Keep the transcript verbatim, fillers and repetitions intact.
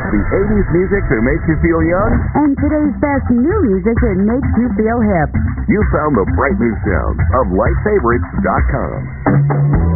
The eighties music that makes you feel young? And today's best new music that makes you feel hip. You found the bright new sounds of light favorites dot com.